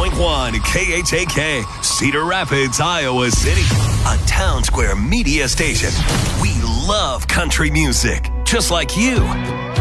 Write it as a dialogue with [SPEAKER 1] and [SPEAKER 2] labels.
[SPEAKER 1] KHAK, Cedar Rapids, Iowa City. A Town Square media station. We love country music, just like you.